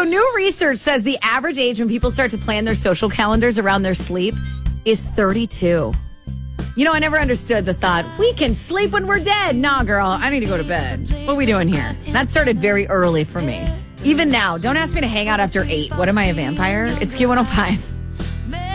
So new research says the average age when people start to plan their social calendars around their sleep is 32. You know, I never understood the thought, we can sleep when we're dead. Nah, girl, I need to go to bed. What are we doing here? That started very early for me. Even now, don't ask me to hang out after 8. What am I, a vampire? It's Q105.